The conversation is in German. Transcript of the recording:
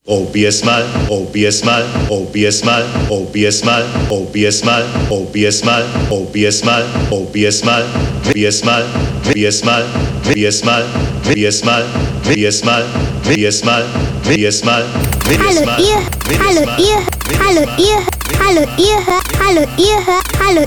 Probier's mal, probier's mal, probier's mal, probier's mal, probier's mal, probier's mal, probier's mal, probier's mal, probier's mal, probier's mal, probier's mal, probier's mal, probier's mal, probier's mal, probier's mal, Hallo ihr, hallo ihr, hallo ihr, hallo ihr, hallo ihr, hallo